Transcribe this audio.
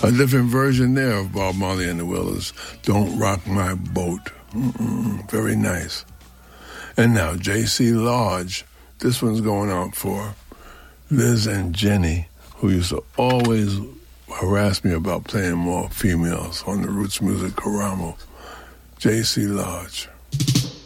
A different version there of Bob Marley and the Wailers. Don't Rock My Boat. Very nice. And now, J.C. Lodge. This one's going out for Liz and Jenny, who used to always harass me about playing more females on the Roots Music Karamo. J.C. Lodge.